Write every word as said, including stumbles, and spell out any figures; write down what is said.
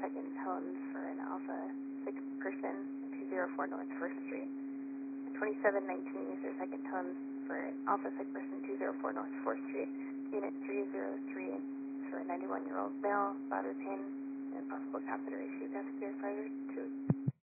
second tones for an Alpha six person, two oh four North First Street. twenty-seven nineteen user second tones for an Alpha six person, two oh four North fourth Street. Unit three oh three for a ninety-one year old male, bladder pain, and possible catheter issue. Catheter fire to